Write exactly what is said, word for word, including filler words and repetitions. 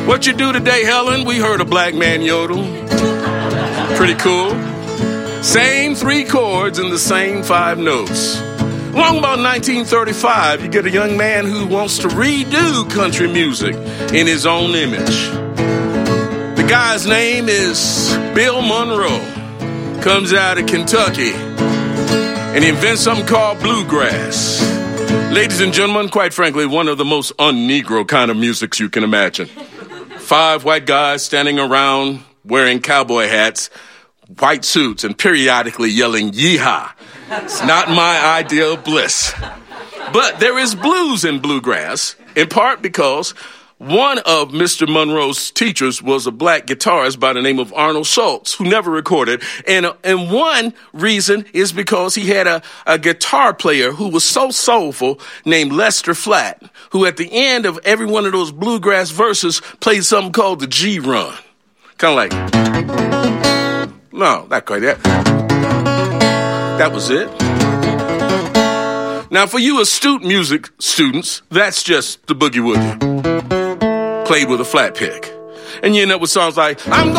What you do today, Helen? We heard a black man yodel. Pretty cool. Same three chords and the same five notes. Along about nineteen thirty-five, you get a young man who wants to redo country music in his own image. The guy's name is Bill Monroe. Comes out of Kentucky, and he invents something called bluegrass. Ladies and gentlemen, quite frankly, one of the most un-Negro kind of musics you can imagine. Five white guys standing around wearing cowboy hats, white suits, and periodically yelling, "Yeehaw." It's not my idea of bliss. But there is blues in bluegrass, in part because one of Mister Monroe's teachers was a black guitarist by the name of Arnold Schultz, who never recorded. And, and one reason is because he had a, a guitar player who was so soulful named Lester Flatt, who at the end of every one of those bluegrass verses played something called the G-Run. Kind of like, no, not quite that. That was it. Now, for you astute music students, that's just the boogie woogie, played with a flat pick. And you end up with songs like, I'm